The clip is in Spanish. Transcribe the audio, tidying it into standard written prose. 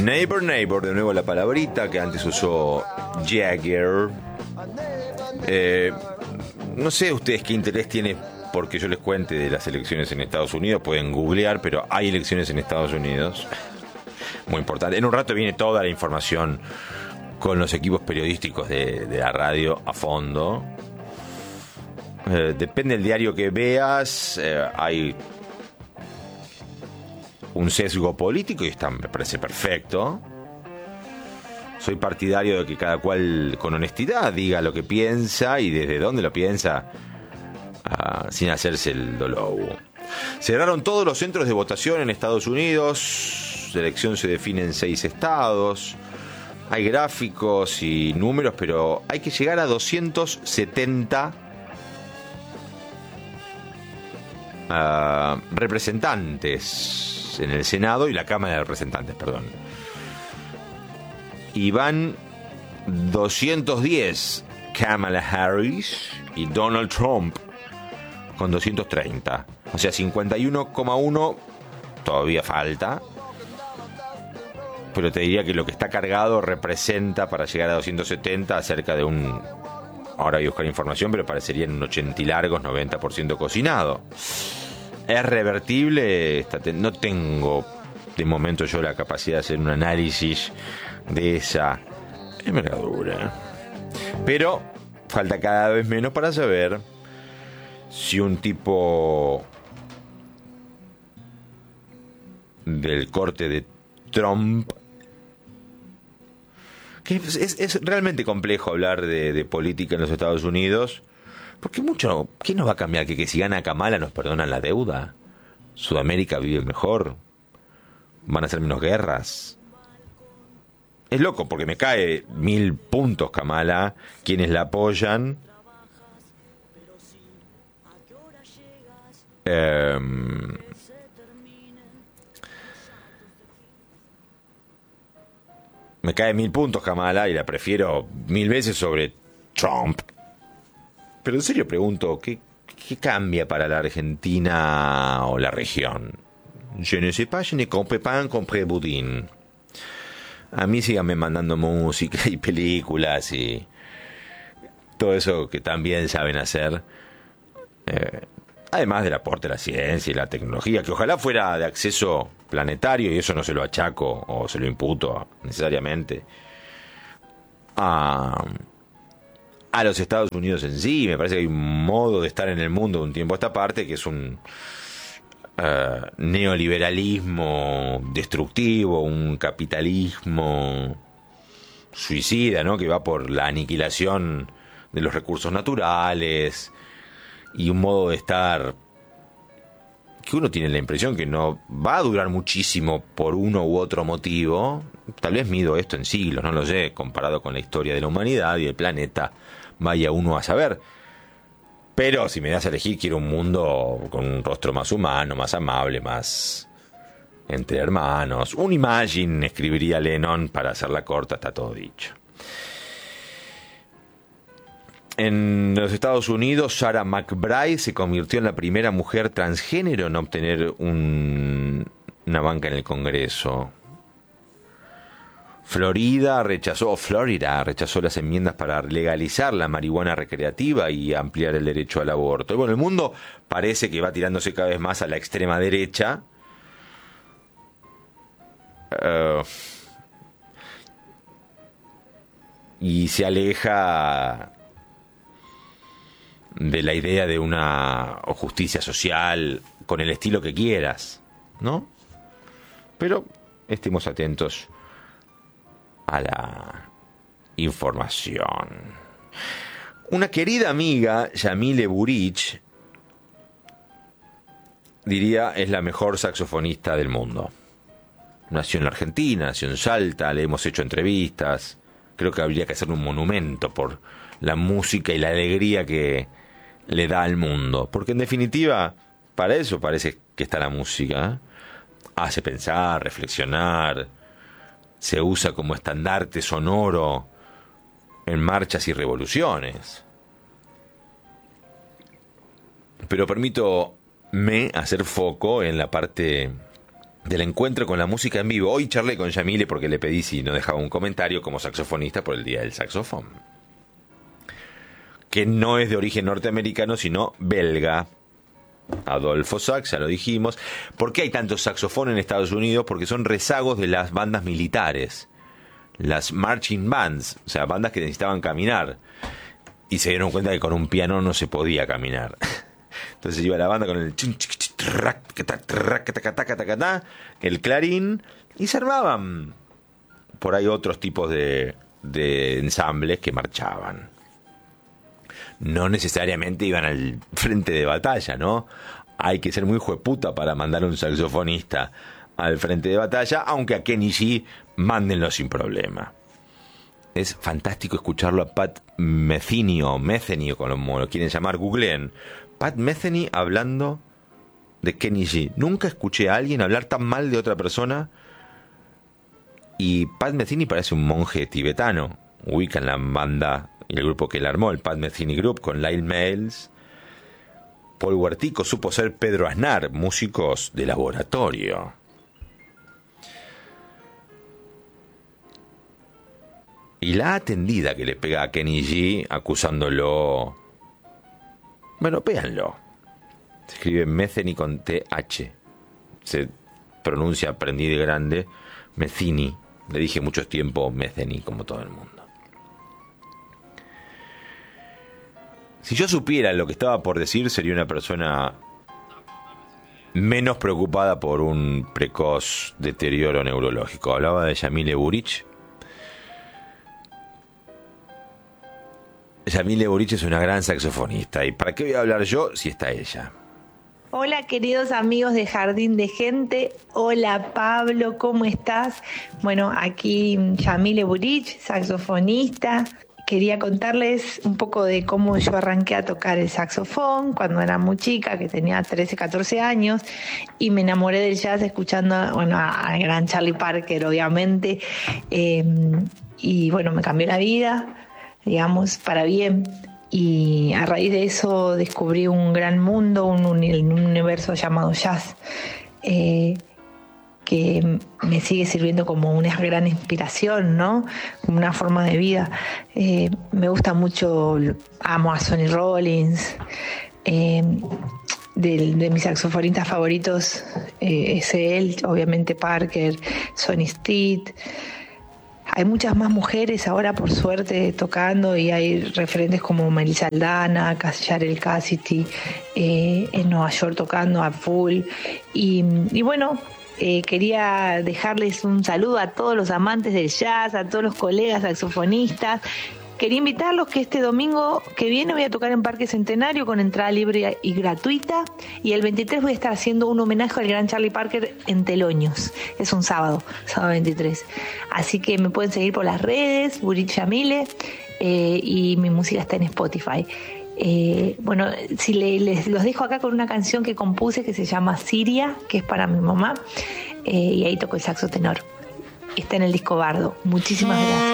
Neighbor, neighbor, de nuevo la palabrita que antes usó Jagger. No sé ustedes qué interés tiene porque yo les cuente de las elecciones en Estados Unidos. Pueden googlear, pero hay elecciones en Estados Unidos. Muy importante. En un rato viene toda la información con los equipos periodísticos de la radio a fondo. Depende del diario que veas. Hay un sesgo político y me parece perfecto. Soy partidario de que cada cual con honestidad diga lo que piensa y desde dónde lo piensa, sin hacerse el dolobo. Cerraron todos los centros de votación en Estados Unidos. La elección se define en 6 estados. Hay gráficos y números, pero hay que llegar a 270 representantes en el Senado y la Cámara de Representantes, perdón. Y van 210 Kamala Harris y Donald Trump con 230. O sea, 51,1 todavía falta. Pero te diría que lo que está cargado representa para llegar a 270 cerca de un... Ahora voy a buscar información, pero parecerían un 80 y largos, 90% cocinado. ¿Es revertible? No tengo de momento yo la capacidad de hacer un análisis de esa envergadura. Pero falta cada vez menos para saber si un tipo del corte de Trump... Que es realmente complejo hablar de política en los Estados Unidos, porque mucho... ¿Quién nos va a cambiar? Que si gana Kamala nos perdonan la deuda. Sudamérica vive mejor. Van a ser menos guerras. Es loco porque me cae 1000 puntos Kamala, quienes la apoyan. Me cae 1000 puntos Kamala y la prefiero 1000 veces sobre Trump. Pero en serio pregunto, ¿qué cambia para la Argentina o la región? Je ne sais pas, je ne comprends pas, compré budín. A mí síganme mandando música y películas y todo eso que también saben hacer. Además del aporte de la ciencia y la tecnología, que ojalá fuera de acceso planetario, y eso no se lo achaco o se lo imputo necesariamente a los Estados Unidos en sí. Me parece que hay un modo de estar en el mundo de un tiempo a esta parte que es un neoliberalismo destructivo, un capitalismo suicida, ¿no? Que va por la aniquilación de los recursos naturales y un modo de estar que uno tiene la impresión que no va a durar muchísimo por uno u otro motivo. Tal vez mido esto en siglos, no lo sé, comparado con la historia de la humanidad y del planeta, vaya uno a saber. Pero si me das a elegir, quiero un mundo con un rostro más humano, más amable, más entre hermanos. Un Imagine, escribiría Lennon, para hacerla corta, está todo dicho. En los Estados Unidos, Sarah McBride se convirtió en la primera mujer transgénero en obtener una banca en el Congreso. Florida rechazó las enmiendas para legalizar la marihuana recreativa y ampliar el derecho al aborto. Y bueno, el mundo parece que va tirándose cada vez más a la extrema derecha. Y se aleja de la idea de una justicia social con el estilo que quieras, ¿no? Pero estemos atentos a la información. Una querida amiga, Yamile Burich, diría es la mejor saxofonista del mundo. Nació en la Argentina, nació en Salta, le hemos hecho entrevistas. Creo que habría que hacer un monumento por la música y la alegría que le da al mundo, porque en definitiva para eso parece que está la música, ¿eh? Hace pensar, reflexionar, se usa como estandarte sonoro en marchas y revoluciones. Pero permítome hacer foco en la parte del encuentro con la música en vivo. Hoy charlé con Yamile porque le pedí si no dejaba un comentario como saxofonista por el Día del Saxofón, que no es de origen norteamericano, sino belga. Adolfo Sax, ya lo dijimos. ¿Por qué hay tantos saxofones en Estados Unidos? Porque son rezagos de las bandas militares, las marching bands, o sea, bandas que necesitaban caminar, y se dieron cuenta que con un piano no se podía caminar. Entonces iba la banda con el clarín, y se armaban por ahí otros tipos de ensambles que marchaban. No necesariamente iban al frente de batalla, ¿no? Hay que ser muy jueputa para mandar un saxofonista al frente de batalla, aunque a Kenny G mándenlo sin problema. Es fantástico escucharlo a Pat Metheny o Metheny, o como lo quieren llamar, googleen. Pat Metheny hablando de Kenny G. Nunca escuché a alguien hablar tan mal de otra persona. Y Pat Metheny parece un monje tibetano. Ubican la banda y el grupo que él armó, el Pat Metheny Group, con Lyle Miles. Paul Huertico supo ser Pedro Aznar, músicos de laboratorio. Y la atendida que le pega a Kenny G acusándolo. Bueno, véanlo. Se escribe Metheny con TH. Se pronuncia, aprendí de grande, Metheny. Le dije mucho tiempo Metheny, como todo el mundo. Si yo supiera lo que estaba por decir, sería una persona menos preocupada por un precoz deterioro neurológico. Hablaba de Yamile Buric. Yamile Buric es una gran saxofonista. ¿Y para qué voy a hablar yo si está ella? Hola queridos amigos de Jardín de Gente, hola Pablo, ¿cómo estás? Bueno, aquí Yamile Buric, saxofonista. Quería contarles un poco de cómo yo arranqué a tocar el saxofón cuando era muy chica, que tenía 13, 14 años, y me enamoré del jazz escuchando, bueno, al gran Charlie Parker, obviamente, y bueno, me cambió la vida, digamos, para bien. Y a raíz de eso descubrí un gran mundo, un universo llamado jazz, que me sigue sirviendo como una gran inspiración, ¿no? Como una forma de vida. Me gusta mucho, amo a Sonny Rollins. De mis saxofonistas favoritos es él, obviamente Parker, Sonny Stitt. Hay muchas más mujeres ahora, por suerte, tocando, y hay referentes como Melissa Aldana, Yarel Cassidy, en Nueva York tocando a full. Y bueno, quería dejarles un saludo a todos los amantes del jazz, a todos los colegas saxofonistas. Quería invitarlos que este domingo que viene voy a tocar en Parque Centenario con entrada libre y gratuita, y el 23 voy a estar haciendo un homenaje al gran Charlie Parker en Teloños. Es un sábado 23. Así que me pueden seguir por las redes, Buric Yamile, y mi música está en Spotify. Bueno, si les los dejo acá con una canción que compuse que se llama Siria, que es para mi mamá, y ahí toco el saxo tenor. Está en el disco Bardo. Muchísimas gracias.